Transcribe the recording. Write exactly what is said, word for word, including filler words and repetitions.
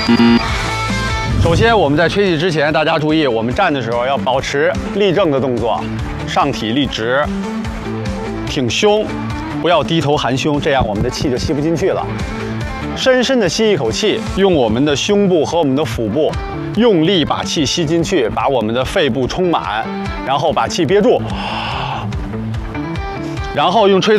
首先，我们在吹气之前，大家注意，我们站的时候要保持立正的动作，上体立直，挺胸，不要低头含胸，这样我们的气就吸不进去了。深深的吸一口气，用我们的胸部和我们的腹部用力把气吸进去，把我们的肺部充满，然后把气憋住，然后用吹。